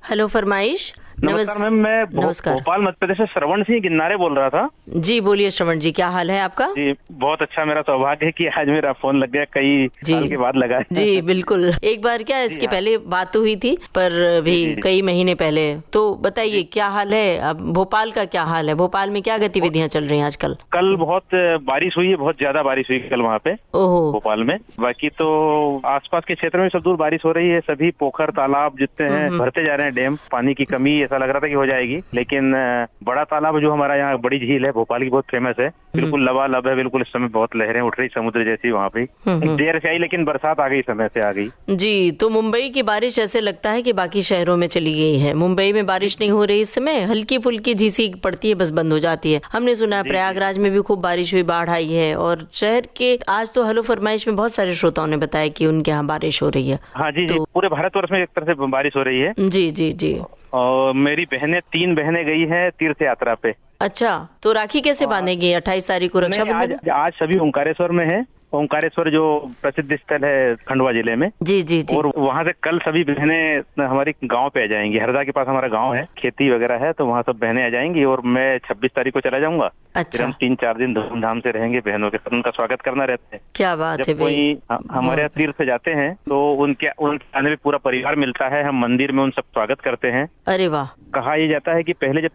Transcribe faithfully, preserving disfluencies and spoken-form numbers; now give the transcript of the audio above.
Hello फरमाइश। नमस्कार ma'am, मैं भो- नमस्कार। भोपाल मध्य प्रदेश से श्रवण सिंह गिन्नारे बोल रहा था। जी बोलिए श्रवण जी, क्या हाल है आपका? जी बहुत अच्छा, मेरा सौभाग्य है कि आज मेरा फोन लग गया, कई जी साल के बाद लगा है। जी बिल्कुल। एक बार क्या इसके हाँ। पहले बात तो हुई थी, पर भी जी, जी, कई महीने पहले। तो बताइए जी। क्या हाल है अब, भोपाल का क्या हाल है? भोपाल में क्या गतिविधियां चल रही हैं आजकल? कल बहुत बारिश हुई है, बहुत ज्यादा बारिश हुई कल वहाँ पे ओहो। भोपाल में। बाकी तो आसपास के क्षेत्र में सब दूर बारिश हो रही है, सभी पोखर तालाब जितने हैं हम्म। भरते जा रहे हैं। डैम पानी की कमी ऐसा लग रहा था कि हो जाएगी, लेकिन अ, बड़ा तालाब जो हमारा यहाँ बड़ी झील है भोपाल की, बहुत फेमस है, बिल्कुल लबालब है, बिल्कुल इस समय बहुत लहरें उठ रही समुद्र जैसी वहाँ पे। हम्म। देर से आई लेकिन बरसात आ गई, समय से आ गई। जी, तो मुंबई की बारिश ऐसे लगता है कि बाकी शहरों में चली गई है। मुंबई में बारिश नहीं हो रही इस समय, हल्की फुल्की झीसी पड़ती है, बस बंद हो जाती है। हमने सुना है जी, प्रयागराज में भी खूब बारिश हुई, बाढ़ आई है। और शहर के आज तो हेलो फरमाइश में बहुत सारे श्रोताओं ने बताया कि उनके यहाँ बारिश हो रही है। हाँ जी जी, तो पूरे भारतवर्ष में एक तरह से बारिश हो रही है। जी जी जी। और मेरी बहनें, तीन बहनें गई हैं तीर्थ यात्रा पे। अच्छा, तो राखी कैसे बांधेंगे अट्ठाईस तारीख को नहीं, आज रक्षाबंधन? आज सभी ओंकारेश्वर में है। ओंकारेश्वर जो प्रसिद्ध स्थल है खंडवा जिले में। जी जी जी। और वहाँ से कल सभी बहनें हमारे गांव पे आ जाएंगी। हरदा के पास हमारा गांव है, खेती वगैरह है, तो वहाँ सब बहनें आ जाएंगी। और मैं छब्बीस तारीख को चला जाऊंगा। फिर अच्छा, हम तीन चार दिन धूमधाम से रहेंगे बहनों के साथ, उनका स्वागत करना रहता है। क्या बात है जब भाई। कोई ह- हमारे यहाँ तीर्थ जाते हैं तो उनके उनके आने में पूरा परिवार मिलता है, हम मंदिर में उन सब स्वागत करते हैं। अरे वाह। कहा यह जाता है कि पहले जब